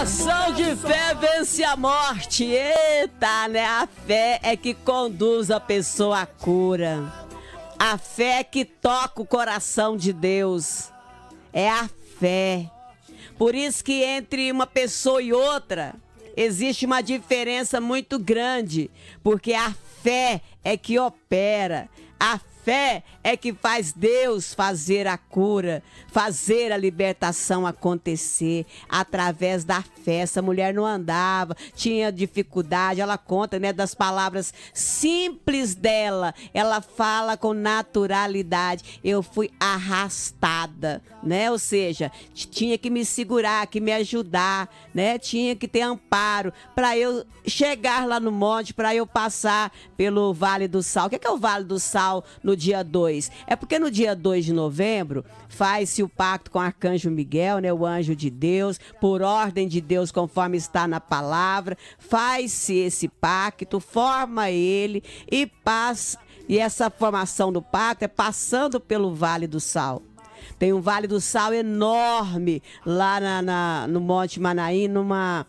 Oração de fé vence a morte. Eita, né? A fé é que conduz a pessoa à cura. A fé é que toca o coração de Deus. É a fé. Por isso que entre uma pessoa e outra existe uma diferença muito grande. Porque a fé é que opera. A fé é que faz Deus fazer a cura, fazer a libertação acontecer através da fé. Essa mulher não andava, tinha dificuldade, ela conta, né, das palavras simples dela. Ela fala com naturalidade. Eu fui arrastada, né? Ou seja, tinha que me segurar, que me ajudar, né? Tinha que ter amparo para eu chegar lá no monte, para eu passar pelo Vale do Sal. O que é o Vale do Sal no dia 2? É porque no dia 2 de novembro faz-se o pacto com o arcanjo Miguel, né, o anjo de Deus, por ordem de Deus, conforme está na palavra. Faz-se esse pacto, forma ele e passa. E essa formação do pacto é passando pelo Vale do Sal. Tem um Vale do Sal enorme lá no Monte Manaim, numa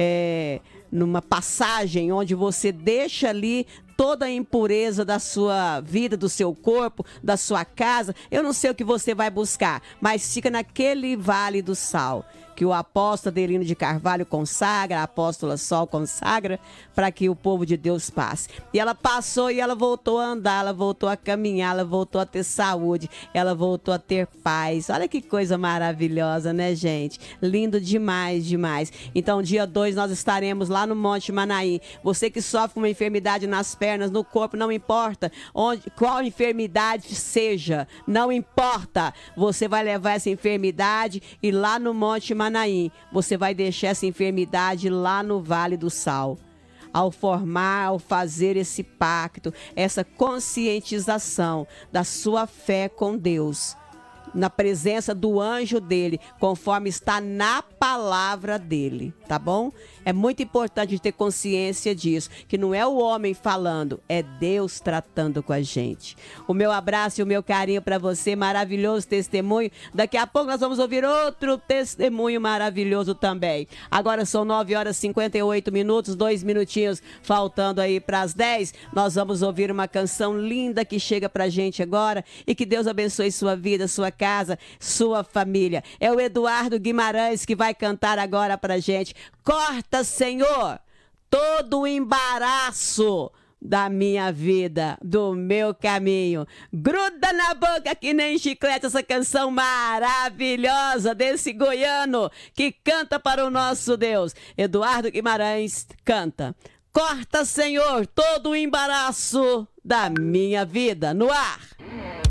passagem onde você deixa ali toda a impureza da sua vida, do seu corpo, da sua casa. Eu não sei o que você vai buscar, mas fica naquele Vale do Sal que o apóstolo Adelino de Carvalho consagra, a apóstola Sol consagra, para que o povo de Deus passe. E ela passou e ela voltou a andar, ela voltou a caminhar, ela voltou a ter saúde, ela voltou a ter paz. Olha que coisa maravilhosa, né, gente? Lindo demais, demais. Então, dia 2 nós estaremos lá no Monte Manaim. Você que sofre uma enfermidade nas pernas, no corpo, não importa qual enfermidade seja, não importa. Você vai levar essa enfermidade e lá no Monte Manaim você vai deixar essa enfermidade lá no Vale do Sal. Ao fazer esse pacto, essa conscientização da sua fé com Deus, na presença do anjo dele, conforme está na palavra dele, tá bom? É muito importante ter consciência disso, que não é o homem falando, é Deus tratando com a gente. O meu abraço e o meu carinho para você, maravilhoso testemunho. Daqui a pouco nós vamos ouvir outro testemunho maravilhoso também. Agora são 9 horas e 58 minutos, 2 minutinhos faltando aí para as 10. Nós vamos ouvir uma canção linda que chega pra gente agora, e que Deus abençoe sua vida, sua casa, sua família. É o Eduardo Guimarães que vai cantar agora pra gente. Corta, Senhor, todo o embaraço da minha vida, do meu caminho. Gruda na boca que nem chiclete essa canção maravilhosa desse goiano que canta para o nosso Deus. Eduardo Guimarães canta. Corta, Senhor, todo o embaraço da minha vida. No ar.